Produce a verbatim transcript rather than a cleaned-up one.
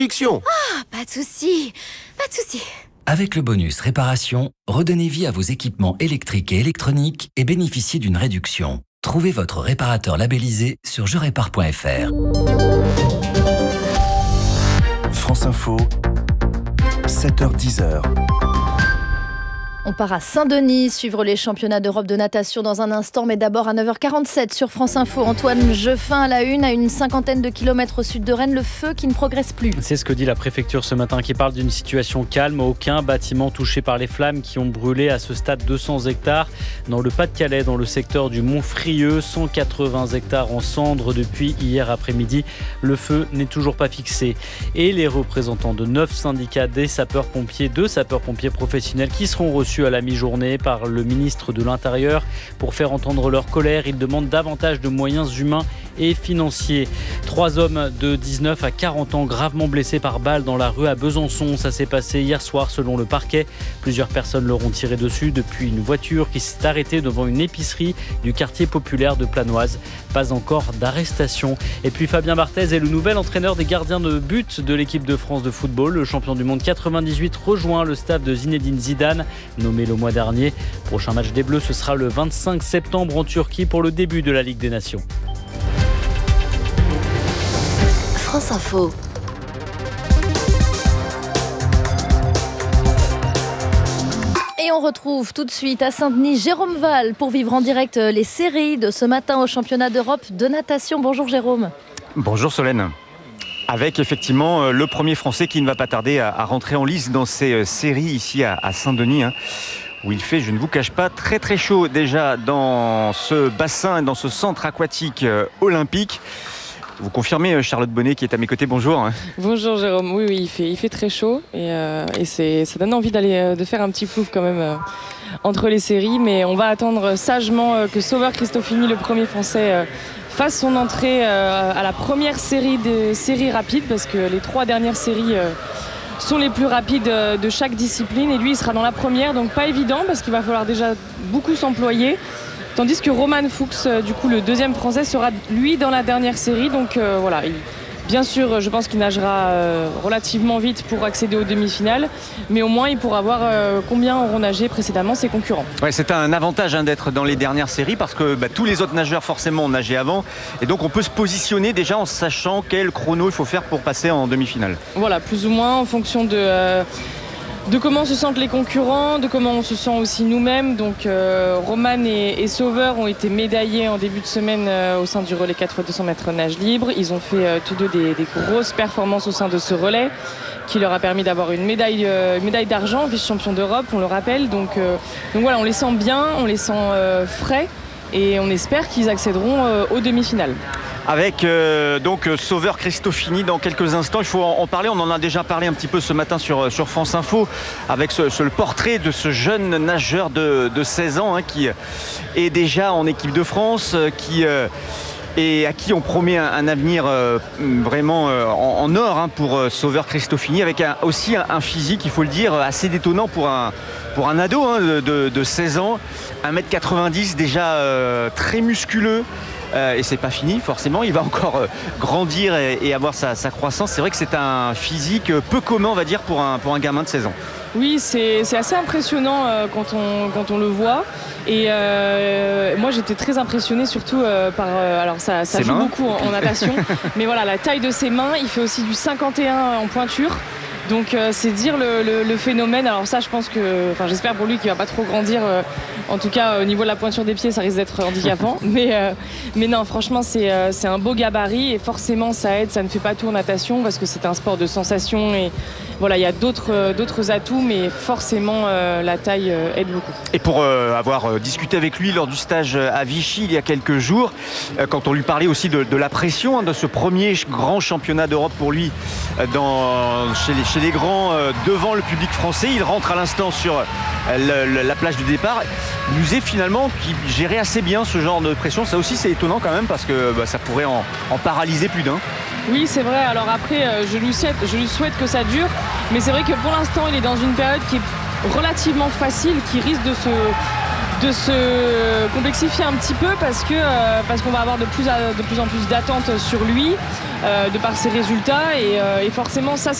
Fiction. Ah, pas de souci, pas de souci. Avec le bonus réparation, redonnez vie à vos équipements électriques et électroniques et bénéficiez d'une réduction. Trouvez votre réparateur labellisé sur je répare point f r. France Info, sept heures dix. On part à Saint-Denis, suivre les championnats d'Europe de natation dans un instant, mais d'abord à neuf heures quarante-sept sur France Info. Antoine Jeffin à la une, à une cinquantaine de kilomètres au sud de Rennes, le feu qui ne progresse plus. C'est ce que dit la préfecture ce matin, qui parle d'une situation calme. Aucun bâtiment touché par les flammes qui ont brûlé à ce stade deux cents hectares. Dans le Pas-de-Calais, dans le secteur du Mont-Frieux, cent quatre-vingts hectares en cendres depuis hier après-midi. Le feu n'est toujours pas fixé. Et les représentants de neuf syndicats des sapeurs-pompiers, deux sapeurs-pompiers professionnels qui seront reçus à la mi-journée par le ministre de l'Intérieur pour faire entendre leur colère. Ils demandent davantage de moyens humains et financiers. Trois hommes de dix-neuf à quarante ans gravement blessés par balle dans la rue à Besançon. Ça s'est passé hier soir selon le parquet. Plusieurs personnes leur ont tiré dessus depuis une voiture qui s'est arrêtée devant une épicerie du quartier populaire de Planoise. Pas encore d'arrestation. Et puis Fabien Barthez est le nouvel entraîneur des gardiens de but de l'équipe de France de football. Le champion du monde quatre-vingt-dix-huit rejoint le staff de Zinedine Zidane, nommé le mois dernier. Prochain match des Bleus, ce sera le vingt-cinq septembre en Turquie pour le début de la Ligue des Nations. France Info. Et on retrouve tout de suite à Saint-Denis Jérôme Val pour vivre en direct les séries de ce matin au championnat d'Europe de natation. Bonjour Jérôme. Bonjour Solène. Avec effectivement le premier Français qui ne va pas tarder à, à rentrer en lice dans ces séries ici à, à Saint-Denis, hein, où il fait, je ne vous cache pas, très très chaud déjà dans ce bassin, dans ce centre aquatique euh, olympique. Vous confirmez Charlotte Bonnet qui est à mes côtés, bonjour. Bonjour Jérôme, oui, oui il, fait, il fait très chaud et, euh, et c'est, ça donne envie d'aller, de faire un petit plouf quand même euh, entre les séries, mais on va attendre sagement euh, que Sauveur Christofini, le premier Français, euh, fasse son entrée euh, à la première série des séries rapides, parce que les trois dernières séries euh, sont les plus rapides euh, de chaque discipline, et lui il sera dans la première, donc pas évident parce qu'il va falloir déjà beaucoup s'employer. Tandis que Roman Fuchs, du coup le deuxième Français, sera lui dans la dernière série. Donc euh, voilà, il, bien sûr je pense qu'il nagera euh, relativement vite pour accéder aux demi-finales, mais au moins il pourra voir euh, combien auront nagé précédemment ses concurrents. Ouais, c'est un avantage hein, d'être dans les dernières séries, parce que bah, tous les autres nageurs forcément ont nagé avant, et donc on peut se positionner déjà en sachant quel chrono il faut faire pour passer en demi-finale. Voilà, plus ou moins en fonction de... Euh, de comment se sentent les concurrents, de comment on se sent aussi nous-mêmes. Donc euh, Roman et, et Sauveur ont été médaillés en début de semaine euh, au sein du relais quatre fois deux cents mètres nage libre. Ils ont fait euh, tous deux des, des grosses performances au sein de ce relais qui leur a permis d'avoir une médaille, euh, une médaille d'argent, vice-champion d'Europe, on le rappelle. Donc, euh, donc voilà, on les sent bien, on les sent euh, frais, et on espère qu'ils accéderont euh, aux demi-finales. Avec euh, donc Sauveur Christofini dans quelques instants. Il faut en, en parler, on en a déjà parlé un petit peu ce matin sur, sur France Info, avec ce, ce, le portrait de ce jeune nageur de, de seize ans hein, qui est déjà en équipe de France, qui... Euh, et à qui on promet un, un avenir euh, vraiment euh, en, en or hein, pour euh, Sauveur Christofini, avec un, aussi un, un physique, il faut le dire, assez détonnant pour un, pour un ado hein, de, de, de seize ans, un mètre quatre-vingt-dix, déjà euh, très musculeux. Euh, et c'est pas fini forcément, il va encore euh, grandir et, et avoir sa, sa croissance. C'est vrai que c'est un physique peu commun, on va dire, pour un, pour un gamin de seize ans. Oui, c'est, c'est assez impressionnant euh, quand, on, quand on le voit. Et euh, moi j'étais très impressionnée surtout euh, par... Euh, alors ça, ça joue mains. beaucoup en, en natation, mais voilà, la taille de ses mains, il fait aussi du cinquante et un en pointure. Donc euh, c'est dire le, le, le phénomène. Alors ça je pense que, enfin j'espère pour lui qu'il va pas trop grandir. Euh, en tout cas au niveau de la pointure des pieds ça risque d'être handicapant. mais, euh, mais non franchement c'est, euh, c'est un beau gabarit, et forcément ça aide, ça ne fait pas tout en natation parce que c'est un sport de sensation, et voilà il y a d'autres, euh, d'autres atouts, mais forcément euh, la taille euh, aide beaucoup. Et pour euh, avoir euh, discuté avec lui lors du stage à Vichy il y a quelques jours, euh, quand on lui parlait aussi de, de la pression hein, de ce premier grand championnat d'Europe pour lui euh, dans, chez les chez les grands euh, devant le public français. Il rentre à l'instant sur euh, le, le, la plage du départ. Il nous est finalement qui gérait assez bien ce genre de pression. Ça aussi c'est étonnant quand même, parce que bah, ça pourrait en, en paralyser plus d'un. Oui c'est vrai, alors après euh, je, lui souhaite, je lui souhaite que ça dure, mais c'est vrai que pour l'instant il est dans une période qui est relativement facile, qui risque de se de se complexifier un petit peu parce que euh, parce qu'on va avoir de plus, à, de plus en plus d'attentes sur lui euh, de par ses résultats et, euh, et forcément ça